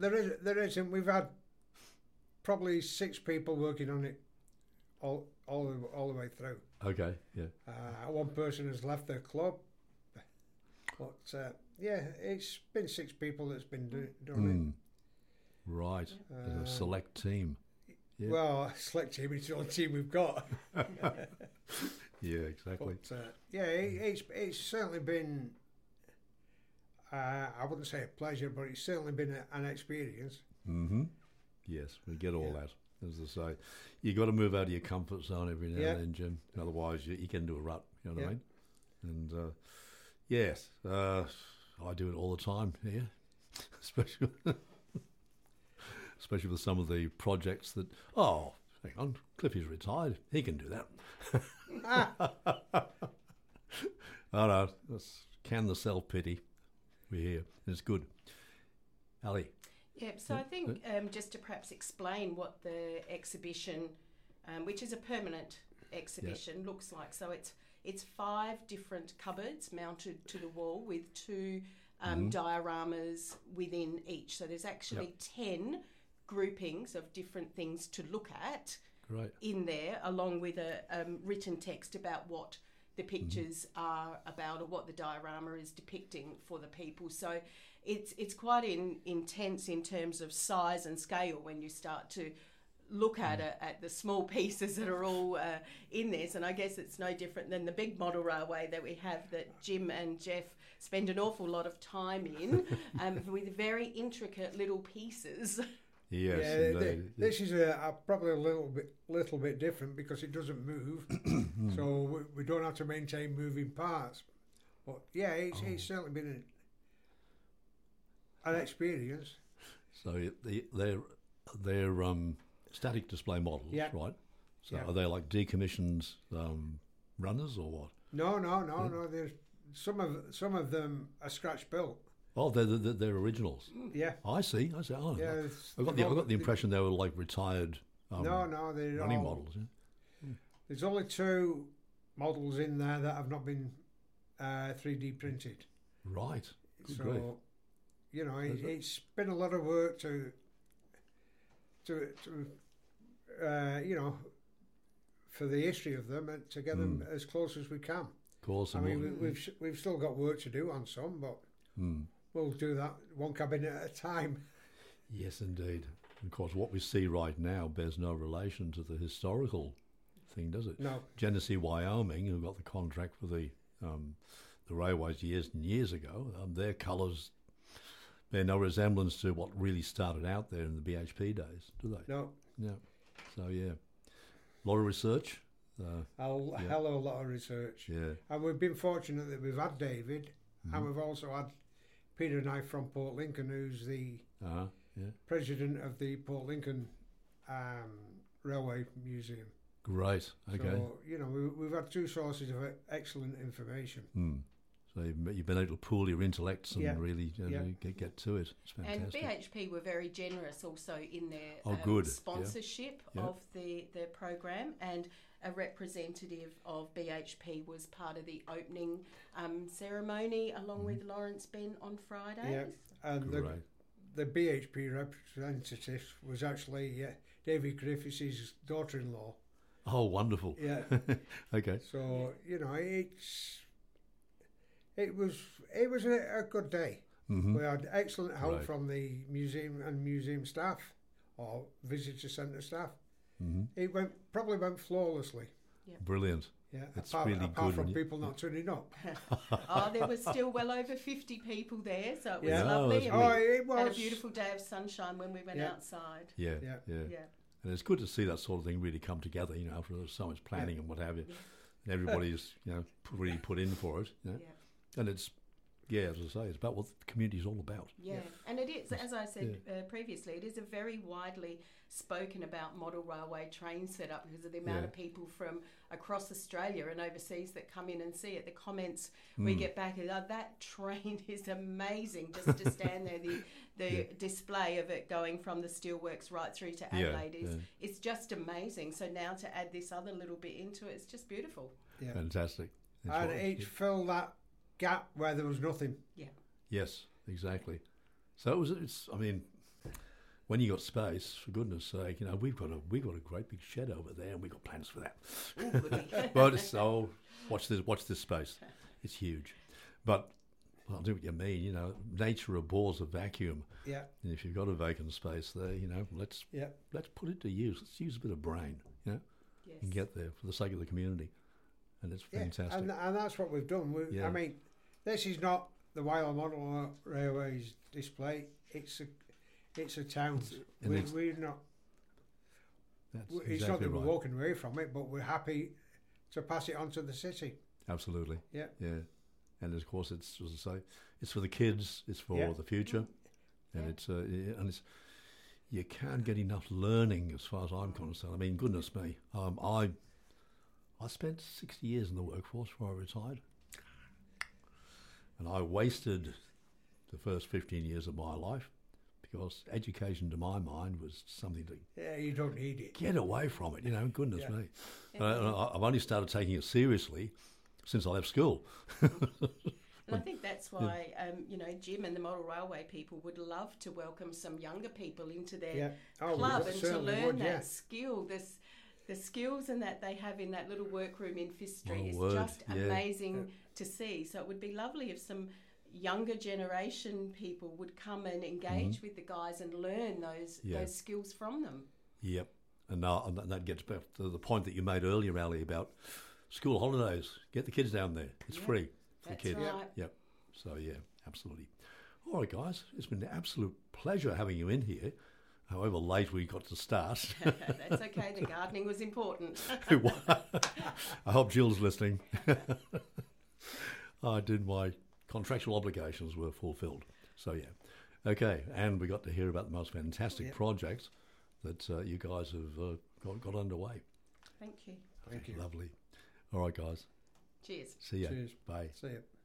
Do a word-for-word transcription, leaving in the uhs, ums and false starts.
there is there isn't. We've had probably six people working on it all all the, all the way through. Okay, yeah. Uh, one person has left the club, but uh, yeah, it's been six people that's been do, doing Mm. Right, it. as a Um, select team. Yeah. Well, select team. It's the only team we've got. Yeah, exactly. But uh, yeah, it, it's it's certainly been. Uh, I wouldn't say a pleasure, but it's certainly been a, an experience. Mm-hmm. Yes, we get all Yeah. that. As I say, you got to move out of your comfort zone every now Yeah. and then, Jim. Otherwise, you, you get into a rut. You know what Yeah. I mean? And uh, yes, uh, I do it all the time here, especially especially with some of the projects that. Oh, hang on, Cliffy's retired. He can do that. Oh no, that's can the self pity. We're here. And it's good. Ali. Yeah, so I think um, just to perhaps explain what the exhibition, um, which is a permanent exhibition, looks like. So it's it's five different cupboards mounted to the wall with two um, dioramas within each. So there's actually ten groupings of different things to look at Great. in there, along with a um, written text about what the pictures are about or what the diorama is depicting for the people. So it's it's quite in, intense in terms of size and scale when you start to look at it, at the small pieces that are all uh, in this. And I guess it's no different than the big model railway that we have that Jim and Jeff spend an awful lot of time in, um, with very intricate little pieces. Yes, yeah, indeed. th- this is a, a probably a little bit little bit different because it doesn't move, so we, we don't have to maintain moving parts. But yeah, it's, Oh. it's certainly been an, an experience. So the, they're they're um, static display models, Yeah. right? So Yeah. are they like decommissioned um, runners or what? No, no, no, Yeah. no. There's some of some of them are scratch built. Oh, they're they're, they're originals. Yeah, I see. I see. Oh, yeah. I it's- got the I they've got all- the impression they were like retired um, no, no, they're running all, models. Yeah? There's only two models in there that have not been uh, three D printed. Right. Good so, grief. you know, Is it, it? it's been a lot of work to, to, to, uh, you know, for the history of them and to get them as close as we can. Of course. I and mean, we, what- we've we've still got work to do on some, but Hmm. we'll do that one cabinet at a time. Yes, indeed. Of course, what we see right now bears no relation to the historical thing, does it? No, Genesee, Wyoming, who got the contract for the um, the railways years and years ago, um, their colours bear no resemblance to what really started out there in the B H P days, do they? no, Yeah. So yeah, a lot of research. Uh, a l- Yeah. hell of a lot of research. yeah. And we've been fortunate that we've had David, Mm-hmm. and we've also had Peter Knight from Port Lincoln, who's the Uh-huh. Yeah. president of the Port Lincoln um, Railway Museum. Great. Okay. So, you know, we, we've had two sources of excellent information. Hmm. So you've, you've been able to pool your intellects and Yeah. really you know, Yeah. get get to it. It's And fantastic. B H P were very generous also in their Oh, um, good. Yeah. sponsorship Yeah. of the, the program, and a representative of B H P was part of the opening um, ceremony along Mm-hmm. with Lawrence Ben on Fridays. Yeah. And the, Great. the B H P representative was actually uh, David Griffiths' daughter-in-law. Oh, wonderful. Yeah. Okay. So, you know, it's it was it was a, a good day. Mm-hmm. We had excellent help Right. from the museum and museum staff or visitor centre staff. Mm-hmm. It went probably went flawlessly. Brilliant. Yeah, It's apart, really apart good from when you- people not turning up. Oh, there was still well over fifty people there, so it was Yeah. Oh, lovely. that's and Oh, we it was had a beautiful day of sunshine when we went Yeah. outside. Yeah. Yeah. Yeah. Yeah. And it's good to see that sort of thing really come together. You know, after there's so much planning and what have you, Yeah. and everybody's you know p- really put in for it. You know? Yeah. And it's yeah, as I say, it's about what the community's all about. Yeah, Yeah. and it is, as I said uh, previously, it is a very widely spoken about model railway train setup because of the amount Yeah. of people from across Australia and overseas that come in and see it. The comments we Mm. get back is, oh, that train is amazing, just to stand there. The the Yeah. display of it going from the steelworks right through to Yeah, Adelaide is yeah. it's just amazing. So now to add this other little bit into it, it's just beautiful. Yeah. Fantastic. That's And what- it filled that gap where there was nothing. Yes, exactly. So it was. It's. I mean, when you got space, for goodness sake, you know, we've got a we've got a great big shed over there, and we've got plans for that. Ooh, goody. But it's, oh, watch this, watch this space. It's huge. But I do what you mean. You know, nature abhors a vacuum. Yeah. And if you've got a vacant space there, you know, let's Yeah. let's put it to use. Let's use a bit of brain, you know, Yes. and get there for the sake of the community. And it's Yeah, fantastic. and, and that's what we've done. We, Yeah. I mean, this is not the Wylam Model Railways display. It's a, it's a town. And We, it's- we're not. That's It's not exactly that we're right. walking away from it, but we're happy to pass it on to the city. Absolutely. Yeah. Yeah. And of course, it's as I say, it's for the kids. It's for Yeah. the future, and Yeah. it's uh, yeah, and it's you can't get enough learning as far as I'm concerned. I mean, goodness me, um, I I spent sixty years in the workforce before I retired, and I wasted the first fifteen years of my life because education, to my mind, was something to Yeah, you don't need it. get away from it. You know, goodness Yeah. me. And I, and I- I've only started taking it seriously since I left school. And I think that's why, um, you know, Jim and the Model Railway people would love to welcome some younger people into their Yeah. Oh, we club and to certainly learn would, that yeah. skill. This, the skills and that they have in that little workroom in Fifth Street My is word, just yeah. amazing to see. So it would be lovely if some younger generation people would come and engage with the guys and learn those Yeah. those skills from them. Yep. And, now, and that gets back to the point that you made earlier, Ali, about school holidays. Get the kids down there. It's Yeah, free for That's kids. right. Yep. So, yeah, absolutely. All right, guys. It's been an absolute pleasure having you in here, however late we got to start. That's okay. The gardening was important. I hope Jill's listening. I did my contractual obligations were fulfilled. So, yeah. Okay. And we got to hear about the most fantastic Yep. projects that uh, you guys have uh, got, got underway. Thank you. Thank you. Lovely. All right, guys. Cheers. See ya. Cheers. Bye. See you.